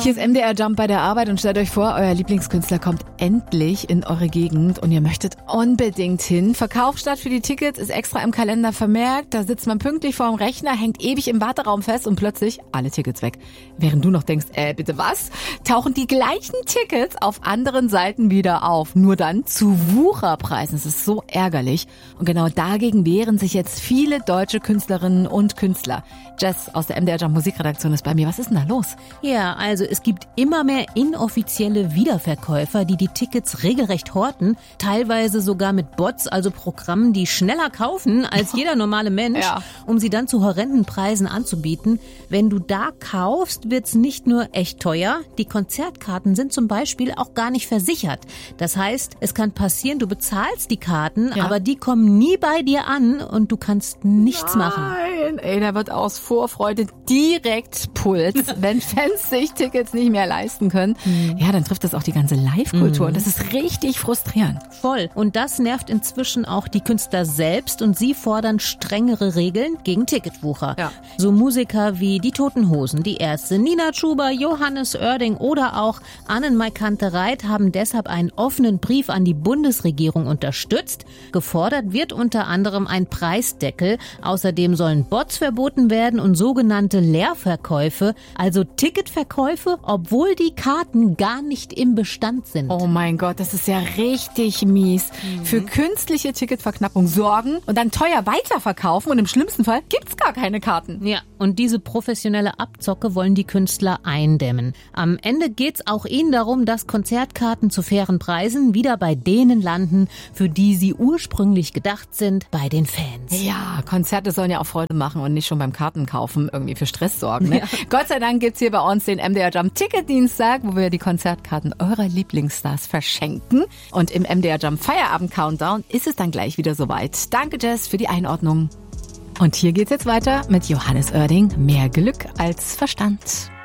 Hier ist MDR Jump bei der Arbeit und stellt euch vor, euer Lieblingskünstler kommt endlich in eure Gegend und ihr möchtet unbedingt hin. Verkaufsstart für die Tickets ist extra im Kalender vermerkt. Da sitzt man pünktlich vorm Rechner, hängt ewig im Warteraum fest und plötzlich alle Tickets weg. Während du noch denkst, bitte was? Tauchen die gleichen Tickets auf anderen Seiten wieder auf. Nur dann zu Wucherpreisen. Das ist so ärgerlich. Und genau dagegen wehren sich jetzt viele deutsche Künstlerinnen und Künstler. Jess aus der MDR Jump Musikredaktion ist bei mir. Was ist denn da los? Ja, also es gibt immer mehr inoffizielle Wiederverkäufer, die die Tickets regelrecht horten, teilweise sogar mit Bots, also Programmen, die schneller kaufen als jeder normale Mensch, um sie dann zu horrenden Preisen anzubieten. Wenn du da kaufst, wird's nicht nur echt teuer, die Konzertkarten sind zum Beispiel auch gar nicht versichert. Das heißt, es kann passieren, du bezahlst die Karten, aber die kommen nie bei dir an und du kannst nichts machen. Nein, da wird aus Vorfreude direkt Puls, wenn Fans sich Tickets nicht mehr leisten können. Ja, dann trifft das auch die ganze Live-Kultur und das ist richtig frustrierend. Voll. Und das nervt inzwischen auch die Künstler selbst und sie fordern strengere Regeln gegen Ticketwucher. Ja. So Musiker wie die Toten Hosen, die Ärzte, Nina Chuba, Johannes Oerding oder auch Annenmai Kantereit haben deshalb einen offenen Brief an die Bundesregierung unterstützt. Gefordert wird unter anderem ein Preisdeckel. Außerdem sollen Bots verboten werden und sogenannte Leerverkäufe, also Ticketverkäufe, obwohl die Karten gar nicht im Bestand sind. Oh mein Gott, das ist ja richtig mies. Für künstliche Ticketverknappung sorgen und dann teuer weiterverkaufen und im schlimmsten Fall gibt's gar keine Karten. Ja, und diese professionelle Abzocke wollen die Künstler eindämmen. Am Ende geht's auch ihnen darum, dass Konzertkarten zu fairen Preisen wieder bei denen landen, für die sie ursprünglich gedacht sind, bei den Fans. Ja, Konzerte sollen ja auch Freude machen und nicht schon beim Kartenkaufen irgendwie für Stress sorgen. Ne? Ja. Gott sei Dank gibt's hier bei uns den MDR Jump Ticketdienstag, wo wir die Konzertkarten eurer Lieblingsstars verschenken. Und im MDR Jump Feierabend Countdown ist es dann gleich wieder soweit. Danke Jess für die Einordnung. Und hier geht's jetzt weiter mit Johannes Oerding. Mehr Glück als Verstand.